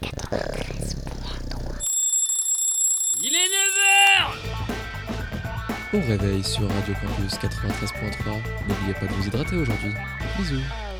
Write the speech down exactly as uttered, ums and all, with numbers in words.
Il est neuf heures. Au réveil sur Radio Campus quatre-vingt-treize point trois. N'oubliez pas de vous hydrater aujourd'hui. Bisous.